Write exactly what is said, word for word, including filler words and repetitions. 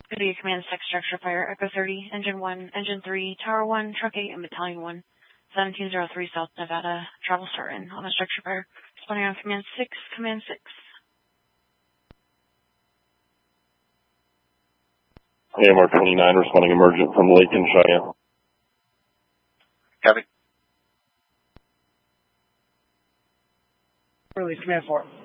Good day, Command six, structure fire, Echo thirty, Engine one, Engine three, Tower one, Truck eight, and Battalion one, seventeen oh three South Nevada, travel starting on the structure fire. Responding on Command six, Command six. A M R twenty-nine, responding emergent from Lake and Cheyenne. Copy. Release Command four.